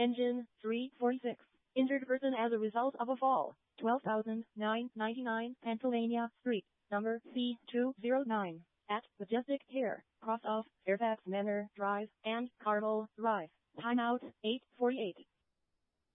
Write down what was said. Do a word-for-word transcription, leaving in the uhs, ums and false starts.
Engine three forty-six. Injured person as a result of a fall. twelve thousand nine hundred ninety-nine Pennsylvania Street, number C two oh nine, at Majestic Pier, cross off Fairfax Manor Drive and Carmel Drive. Timeout eight forty-eight.